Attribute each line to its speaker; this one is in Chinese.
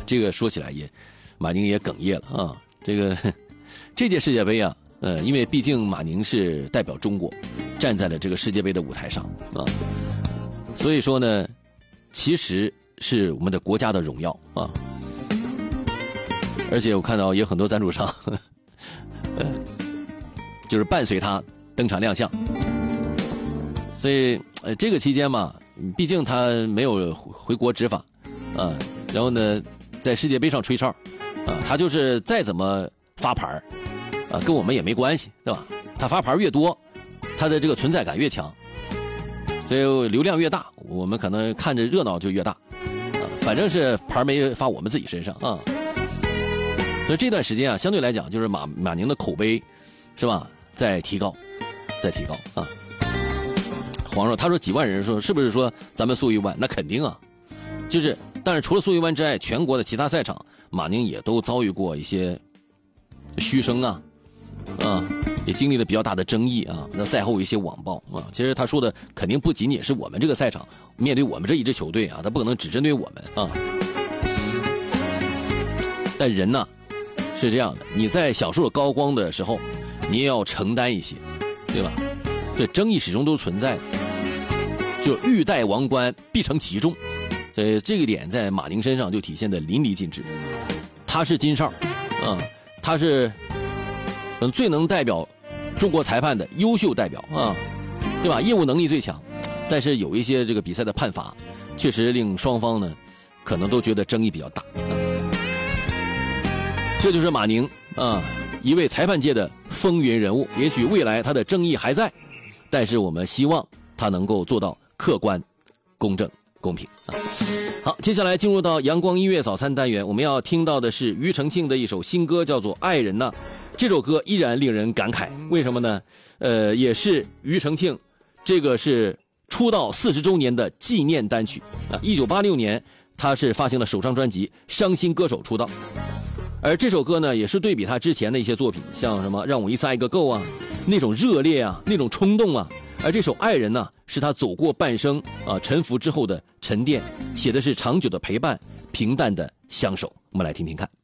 Speaker 1: 这个说起来马宁也哽咽了啊。这届世界杯啊，因为毕竟马宁是代表中国站在了这个世界杯的舞台上啊，所以说呢，其实是我们的国家的荣耀啊。而且我看到也有很多赞助商，就是伴随他登场亮相。所以这个期间嘛，毕竟他没有回国执法啊，然后呢，在世界杯上吹哨啊，他就是再怎么发牌啊，跟我们也没关系，对吧？他发牌越多，他的这个存在感越强，所以流量越大，我们可能看着热闹就越大啊。反正是牌没发我们自己身上啊。所以这段时间啊，相对来讲，就是马宁的口碑，是吧，在提高啊。皇上他说几万人，说是不是说咱们苏一湾？那肯定啊，就是，但是除了苏一湾之外，全国的其他赛场，马宁也都遭遇过一些嘘声啊，也经历了比较大的争议啊。那赛后一些网暴啊，其实他说的肯定不仅仅是我们这个赛场，面对我们这一支球队啊，他不可能只针对我们啊。但人呢，是这样的，你在享受高光的时候，你也要承担一些，对吧？所以争议始终都存在，就欲戴王冠必承其重。所以这个点在马宁身上就体现得淋漓尽致。他是金哨，他是最能代表中国裁判的优秀代表啊，对吧？业务能力最强，但是有一些这个比赛的判罚，确实令双方呢，可能都觉得争议比较大。这就是马宁啊，一位裁判界的风云人物。也许未来他的争议还在，但是我们希望他能够做到客观、公正、公平啊。好，接下来进入到阳光音乐早餐单元，我们要听到的是庾澄庆的一首新歌，叫做《爱人呐》。这首歌依然令人感慨，为什么呢？也是庾澄庆，这个是出道40周年的纪念单曲啊。1986年，他是发行了首张专辑《伤心歌手》出道。而这首歌呢，也是对比他之前的一些作品，像什么让我一次爱个够啊，那种热烈啊，那种冲动啊。而这首《爱人》呢，是他走过半生啊，沉浮之后的沉淀，写的是长久的陪伴，平淡的相守。我们来听听看。